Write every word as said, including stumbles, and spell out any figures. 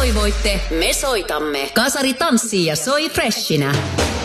toivoitte, me soitamme. Kasari tanssii ja soi freshinä.